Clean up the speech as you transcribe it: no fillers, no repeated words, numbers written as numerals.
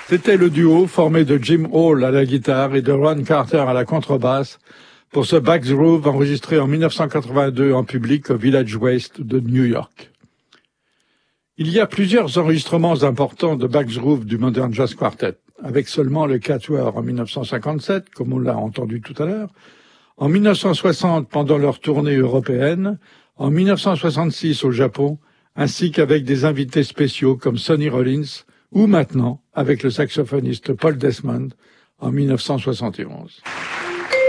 C'était le duo formé de Jim Hall à la guitare et de Ron Carter à la contrebasse pour ce Back Groove enregistré en 1982 en public au Village West de New York. Il y a plusieurs enregistrements importants de Back Groove du Modern Jazz Quartet, avec seulement le Quatuor en 1957, comme on l'a entendu tout à l'heure, en 1960 pendant leur tournée européenne, en 1966 au Japon, ainsi qu'avec des invités spéciaux comme Sonny Rollins, ou maintenant avec le saxophoniste Paul Desmond en 1971.